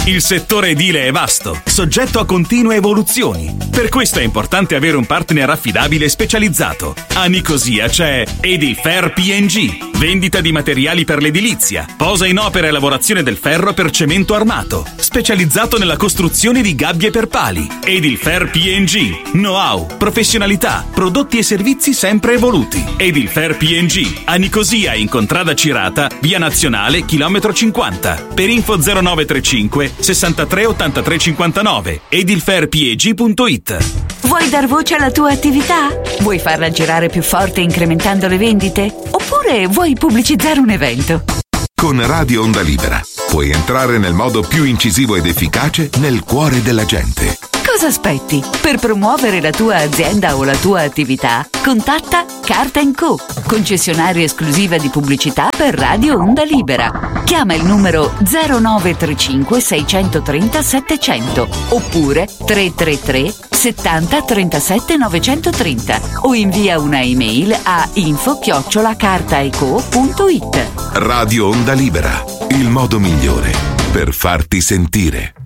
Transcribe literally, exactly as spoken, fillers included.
Il settore edile è vasto, soggetto a continue evoluzioni. Per questo è importante avere un partner affidabile e specializzato. A Nicosia c'è Edilfer P and G, vendita di materiali per l'edilizia, posa in opera e lavorazione del ferro per cemento armato, specializzato nella costruzione di gabbie per pali. Edilfer P and G, know-how, professionalità, prodotti e servizi sempre evoluti. Edilfer P and G, a Nicosia in Contrada Cirata, via Nazionale, chilometro cinquanta. Per info zero nove tre cinque sessantatré ottantatré cinquantanove. edilfer p e g punto it. Vuoi dar voce alla tua attività? Vuoi farla girare più forte incrementando le vendite? Oppure vuoi pubblicizzare un evento? Con Radio Onda Libera puoi entrare nel modo più incisivo ed efficace nel cuore della gente. Cosa aspetti? Per promuovere la tua azienda o la tua attività, contatta Carta and Co, concessionaria esclusiva di pubblicità per Radio Onda Libera. Chiama il numero zero nove tre cinque sei tre zero sette zero zero oppure tre tre tre settanta trentasette novecentotrenta o invia una email a info chiocciola cartaeco punto it. Radio Onda Libera, il modo migliore per farti sentire.